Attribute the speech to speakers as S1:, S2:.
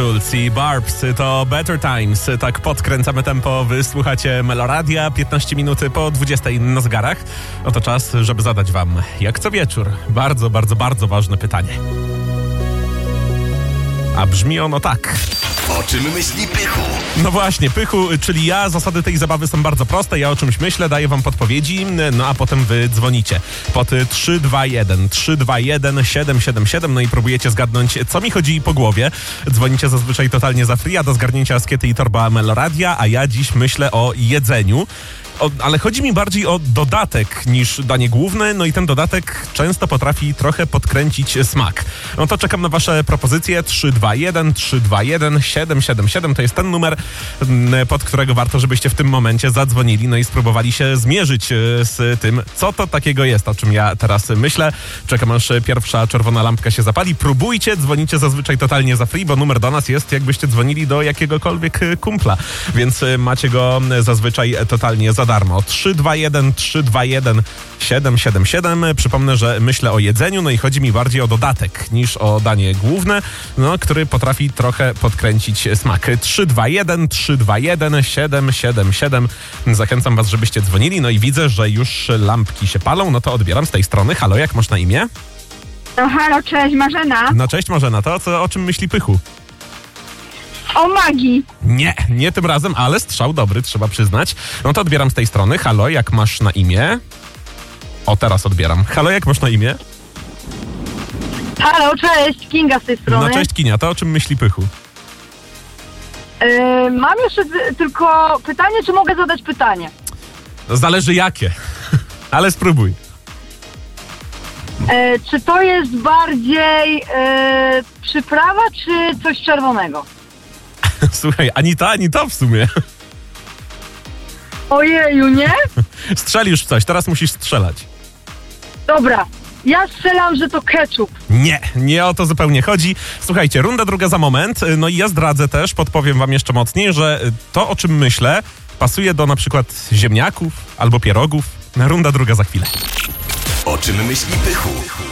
S1: I Barbs to Better Times. Tak podkręcamy tempo. Wy słuchacie Meloradia. 15 minut po 20 na zegarach. Oto czas, żeby zadać wam, jak co wieczór, bardzo, bardzo, bardzo ważne pytanie. A brzmi ono tak.
S2: O czym myśli Pychu?
S1: No właśnie, Pychu, czyli ja. Zasady tej zabawy są bardzo proste. Ja o czymś myślę, daję wam podpowiedzi, no a potem wy dzwonicie pod 321 777, no i próbujecie zgadnąć, co mi chodzi po głowie. Dzwonicie zazwyczaj totalnie za free, a do zgarnięcia Skiety i torba Meloradia, a ja dziś myślę o jedzeniu. Ale chodzi mi bardziej o dodatek niż danie główne, no i ten dodatek często potrafi trochę podkręcić smak. No to czekam na wasze propozycje. 321 777 to jest ten numer, pod którego warto, żebyście w tym momencie zadzwonili, no i spróbowali się zmierzyć z tym, co to takiego jest, o czym ja teraz myślę. Czekam, aż pierwsza czerwona lampka się zapali. Próbujcie, dzwonicie zazwyczaj totalnie za free, bo numer do nas jest, jakbyście dzwonili do jakiegokolwiek kumpla, więc macie go zazwyczaj totalnie za darmo. 321 777. Przypomnę, że myślę o jedzeniu, no i chodzi mi bardziej o dodatek niż o danie główne, no, który potrafi trochę podkręcić smak. 321 777. Zachęcam was, żebyście dzwonili, no i widzę, że już lampki się palą, no to odbieram z tej strony. Halo, jak masz na imię?
S3: No halo, cześć, Marzena.
S1: No cześć Marzena, to o czym myśli Pychu?
S3: O magii.
S1: Nie tym razem, ale strzał dobry, trzeba przyznać. No to odbieram z tej strony. Halo, jak masz na imię? O, teraz odbieram. Halo, jak masz na imię?
S3: Halo, cześć, Kinga z tej strony.
S1: No cześć Kinia, to o czym myśli Pychu?
S3: Mam jeszcze tylko pytanie, czy mogę zadać pytanie?
S1: Zależy jakie, ale spróbuj.
S3: Czy to jest bardziej przyprawa, czy coś czerwonego?
S1: Słuchaj, ani to w sumie.
S3: Ojeju, nie?
S1: Strzelisz w coś, teraz musisz strzelać.
S3: Dobra, ja strzelam, że to ketchup.
S1: Nie o to zupełnie chodzi. Słuchajcie, runda druga za moment. No i ja zdradzę też, podpowiem wam jeszcze mocniej, że to, o czym myślę, pasuje do na przykład ziemniaków albo pierogów. Runda druga za chwilę.
S2: O czym myśli Pychu?